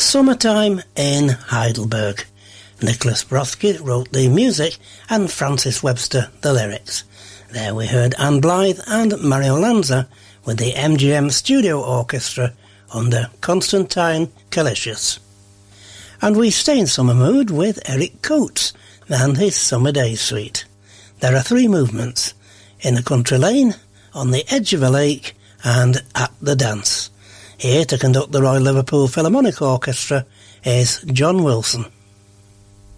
Summertime in Heidelberg. Nicholas Brodsky wrote the music and Francis Webster the lyrics. There we heard Anne Blythe and Mario Lanza with the MGM Studio Orchestra under Constantine Kalisius. And we stay in summer mood with Eric Coates and his Summer Days Suite. There are 3 movements: In a Country Lane, On the Edge of a Lake and At the Dance. Here to conduct the Royal Liverpool Philharmonic Orchestra is John Wilson.